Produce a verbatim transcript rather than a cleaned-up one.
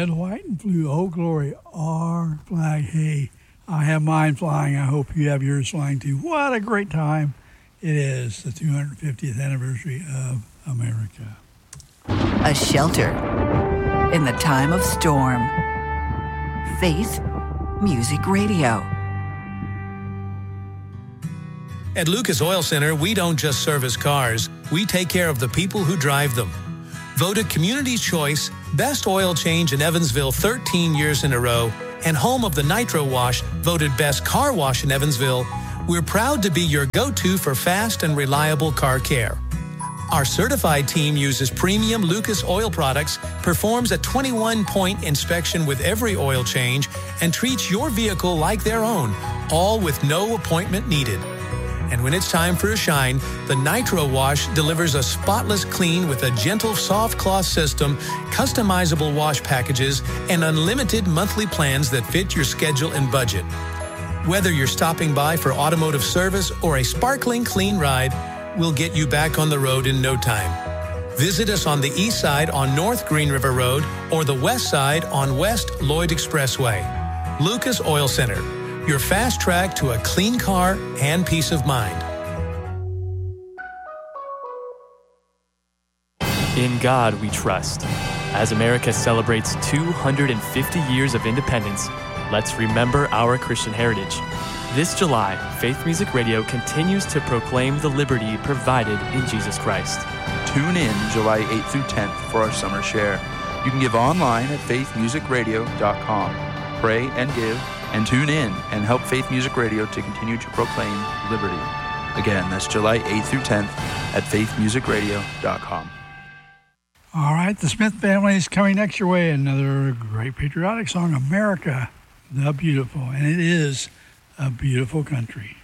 red, white, and blue. Oh, glory, our flag. Hey, I have mine flying. I hope you have yours flying too. What a great time it is, the two hundred fiftieth anniversary of America. A shelter in the time of storm. Faith Music Radio. At Lucas Oil Center, we don't just service cars, we take care of the people who drive them. Voted Community's Choice, Best Oil Change in Evansville thirteen years in a row, and home of the Nitro Wash, voted Best Car Wash in Evansville, we're proud to be your go-to for fast and reliable car care. Our certified team uses premium Lucas oil products, performs a twenty-one point inspection with every oil change, and treats your vehicle like their own, all with no appointment needed. And when it's time for a shine, the Nitro Wash delivers a spotless clean with a gentle soft cloth system, customizable wash packages, and unlimited monthly plans that fit your schedule and budget. Whether you're stopping by for automotive service or a sparkling clean ride, we'll get you back on the road in no time. Visit us on the east side on North Green River Road or the west side on West Lloyd Expressway. Lucas Oil Center, your fast track to a clean car and peace of mind. In God we trust. As America celebrates two hundred fifty years of independence, let's remember our Christian heritage. This July, Faith Music Radio continues to proclaim the liberty provided in Jesus Christ. Tune in July eighth through tenth for our summer share. You can give online at faith music radio dot com. Pray and give, and tune in and help Faith Music Radio to continue to proclaim liberty. Again, that's July eighth through tenth at faith music radio dot com. All right, the Smith family is coming next your way. Another great patriotic song, America the Beautiful. And it is a beautiful country.